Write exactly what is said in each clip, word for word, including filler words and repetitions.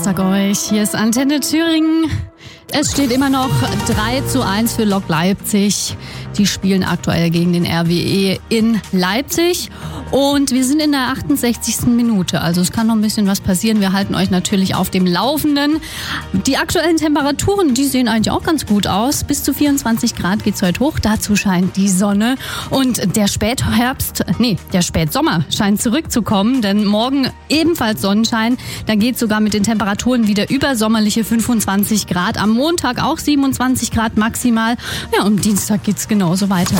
Samstag euch. Hier ist Antenne Thüringen. Es steht immer noch drei zu eins für Lok Leipzig. Die spielen aktuell gegen den R W E in Leipzig. Und wir sind in der achtundsechzigsten Minute. Also es kann noch ein bisschen was passieren. Wir halten euch natürlich auf dem Laufenden. Die aktuellen Temperaturen, die sehen eigentlich auch ganz gut aus. Bis zu vierundzwanzig Grad geht's heute hoch. Dazu scheint die Sonne. Und der Spätherbst, nee, der Spätsommer scheint zurückzukommen. Denn morgen ebenfalls Sonnenschein. Dann geht's sogar mit den Temperaturen wieder über sommerliche fünfundzwanzig Grad. Am Montag auch siebenundzwanzig Grad maximal. Ja, und Dienstag geht's genauso weiter.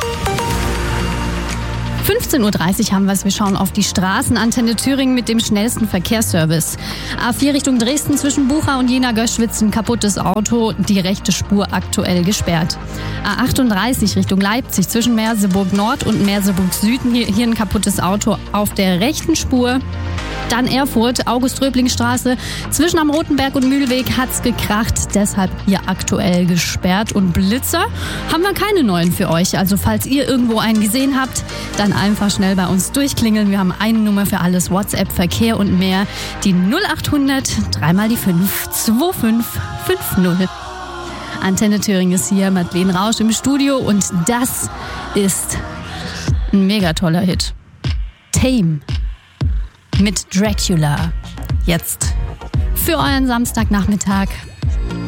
fünfzehn Uhr dreißig haben wir es. Wir schauen auf die Straßen. Antenne Thüringen mit dem schnellsten Verkehrsservice. A vier Richtung Dresden zwischen Bucha und Jena-Göschwitz ein kaputtes Auto. Die rechte Spur aktuell gesperrt. A achtunddreißig Richtung Leipzig zwischen Merseburg Nord und Merseburg Süden. Hier, hier ein kaputtes Auto auf der rechten Spur. Dann Erfurt, August-Röbling-Straße. Zwischen am Rotenberg und Mühlweg hat's gekracht. Deshalb hier aktuell gesperrt. Und Blitzer haben wir keine neuen für euch. Also falls ihr irgendwo einen gesehen habt, dann einfach schnell bei uns durchklingeln. Wir haben eine Nummer für alles. WhatsApp, Verkehr und mehr. Die null achthundert, dreimal die fünf, zwei fünf fünf null. Antenne Thüringen ist hier. Madeleine Rausch im Studio. Und das ist ein mega toller Hit. Tame. Mit Dracula. Jetzt für euren Samstagnachmittag.